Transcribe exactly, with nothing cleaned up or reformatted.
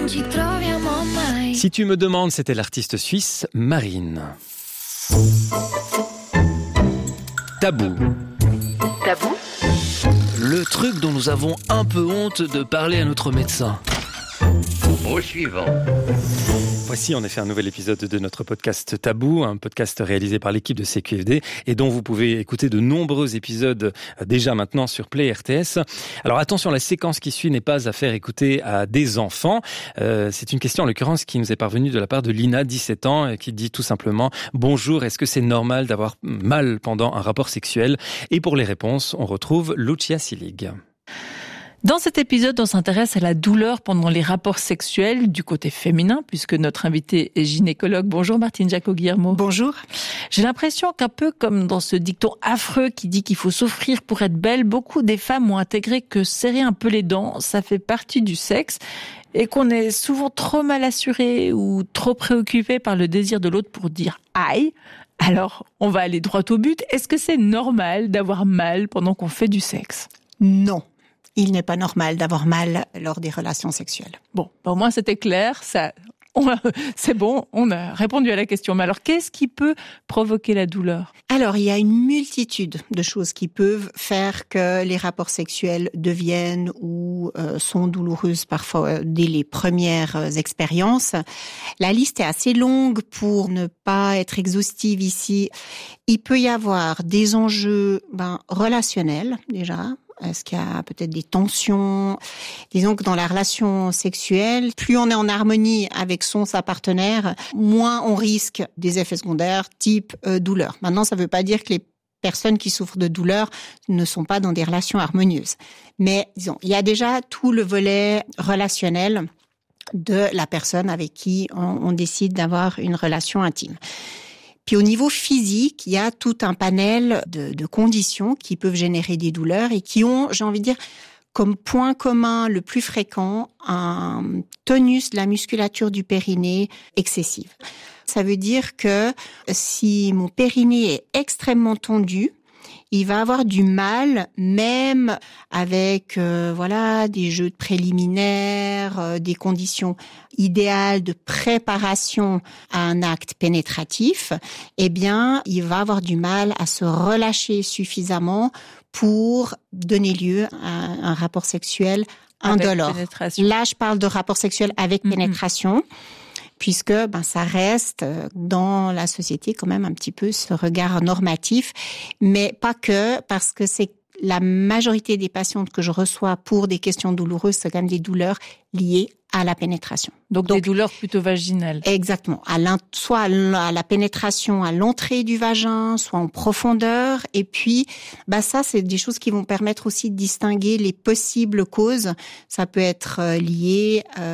non ci troviamo mai. Si tu me demandes, c'était l'artiste suisse Marine. Tabou. Tabou ? Le truc dont nous avons un peu honte de parler à notre médecin. Au suivant. Voici en effet un nouvel épisode de notre podcast Tabou, un podcast réalisé par l'équipe de C Q F D et dont vous pouvez écouter de nombreux épisodes déjà maintenant sur Play R T S. Alors attention, la séquence qui suit n'est pas à faire écouter à des enfants. Euh, c'est une question en l'occurrence qui nous est parvenue de la part de Lina, dix-sept ans, et qui dit tout simplement « Bonjour, est-ce que c'est normal d'avoir mal pendant un rapport sexuel ?» Et pour les réponses, on retrouve Lucia Silig. Dans cet épisode, on s'intéresse à la douleur pendant les rapports sexuels du côté féminin, puisque notre invité est gynécologue. Bonjour Martine Jacot-Guillermo. Bonjour. J'ai l'impression qu'un peu comme dans ce dicton affreux qui dit qu'il faut souffrir pour être belle, beaucoup des femmes ont intégré que serrer un peu les dents, ça fait partie du sexe, et qu'on est souvent trop mal assuré ou trop préoccupé par le désir de l'autre pour dire « aïe ». Alors, on va aller droit au but. Est-ce que c'est normal d'avoir mal pendant qu'on fait du sexe ? Non. Il n'est pas normal d'avoir mal lors des relations sexuelles. Bon, au moins c'était clair, ça, on a, c'est bon, on a répondu à la question. Mais alors, qu'est-ce qui peut provoquer la douleur ? Alors, il y a une multitude de choses qui peuvent faire que les rapports sexuels deviennent ou euh, sont douloureuses parfois dès les premières euh, expériences. La liste est assez longue pour ne pas être exhaustive ici. Il peut y avoir des enjeux ben, relationnels déjà. Est-ce qu'il y a peut-être des tensions ? Disons que dans la relation sexuelle, plus on est en harmonie avec son, sa partenaire, moins on risque des effets secondaires type euh, douleur. Maintenant, ça ne veut pas dire que les personnes qui souffrent de douleur ne sont pas dans des relations harmonieuses. Mais disons, il y a déjà tout le volet relationnel de la personne avec qui on, on décide d'avoir une relation intime. Puis au niveau physique, il y a tout un panel de, de conditions qui peuvent générer des douleurs et qui ont, j'ai envie de dire, comme point commun le plus fréquent, un tonus de la musculature du périnée excessive. Ça veut dire que si mon périnée est extrêmement tendu, il va avoir du mal, même avec euh, voilà des jeux de préliminaires, euh, des conditions idéales de préparation à un acte pénétratif. Eh bien, il va avoir du mal à se relâcher suffisamment pour donner lieu à un rapport sexuel indolore. Là, je parle de rapport sexuel avec mm-hmm. pénétration. Puisque ben ça reste dans la société quand même un petit peu ce regard normatif, mais pas que, parce que c'est la majorité des patientes que je reçois pour des questions douloureuses, c'est quand même des douleurs liées à la pénétration. Donc, Donc des douleurs plutôt vaginales. Exactement, à soit à la pénétration à l'entrée du vagin, soit en profondeur, et puis bah ça c'est des choses qui vont permettre aussi de distinguer les possibles causes. Ça peut être lié euh,